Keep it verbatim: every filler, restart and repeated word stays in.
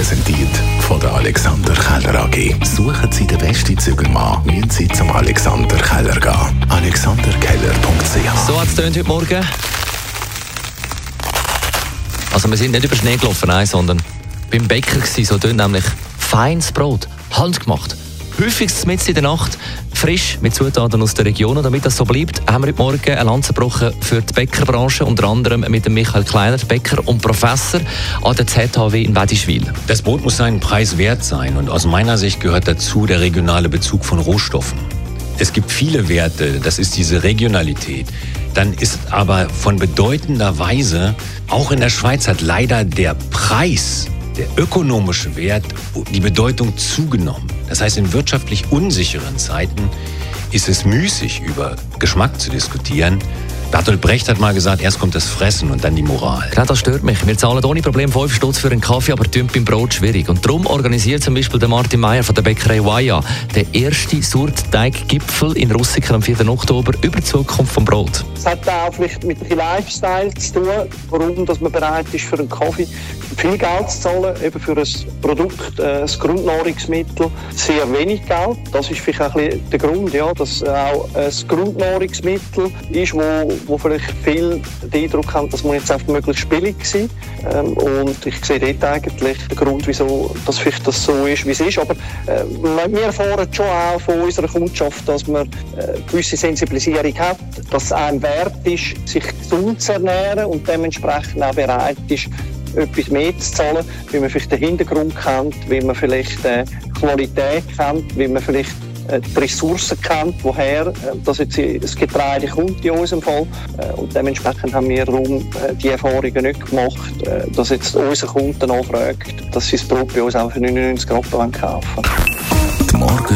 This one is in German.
präsentiert von der Alexander Keller A G. Suchen Sie den besten Zügelmann, müssen Sie zum Alexander Keller gehen. alexander keller punkt c h. So hat es heute Morgen. Also wir sind nicht über Schnee gelaufen, nein, sondern beim Bäcker gewesen, so dünn, nämlich feines Brot, handgemacht. Häufigst mitten in der Nacht, frisch mit Zutaten aus der Region. Und damit das so bleibt, haben wir heute Morgen eine Lanze gebrochen für die Bäckerbranche, unter anderem mit dem Michael Kleiner, Bäcker und Professor an der Z H W in Wädischwil. Das Brot muss seinen Preis wert sein und aus meiner Sicht gehört dazu der regionale Bezug von Rohstoffen. Es gibt viele Werte, das ist diese Regionalität. Dann ist aber von bedeutender Weise, auch in der Schweiz hat leider der Preis, der ökonomische Wert, die Bedeutung zugenommen. Das heißt, in wirtschaftlich unsicheren Zeiten ist es müßig, über Geschmack zu diskutieren. Bertolt Brecht hat mal gesagt, erst kommt das Fressen und dann die Moral. Genau, das stört mich. Wir zahlen ohne Problem fünf Stutz für einen Kaffee, aber tun beim Brot schwierig. Und darum organisiert zum Beispiel der Martin Meyer von der Bäckerei Waja den ersten Sauerteiggipfel in Russiken am vierten Oktober über die Zukunft des Brot. Es hat auch vielleicht mit dem Lifestyle zu tun, warum dass man bereit ist, für einen Kaffee viel Geld zu zahlen, eben für ein Produkt, ein Grundnahrungsmittel, sehr wenig Geld. Das ist vielleicht auch ein bisschen der Grund, ja, dass auch ein Grundnahrungsmittel ist, wo, wo vielleicht viel den Eindruck haben, dass man jetzt einfach möglichst billig war. Ähm, und ich sehe dort eigentlich den Grund, wieso das vielleicht das so ist, wie es ist. Aber äh, wir erfahren schon auch von unserer Kundschaft, dass man äh, gewisse Sensibilisierung hat, dass es einem wert ist, sich gesund zu ernähren und dementsprechend auch bereit ist, etwas mehr zu zahlen, wie man vielleicht den Hintergrund kennt, wie man vielleicht äh, die Qualität kennt, wie man vielleicht äh, die Ressourcen kennt, woher äh, das jetzt das Getreide kommt in unserem Fall. Äh, und dementsprechend haben wir darum äh, die Erfahrungen nicht gemacht, äh, dass jetzt unser Kunden nachfragt, dass sie das Brot bei uns auch für neunundneunzig Rappen kaufen wollen.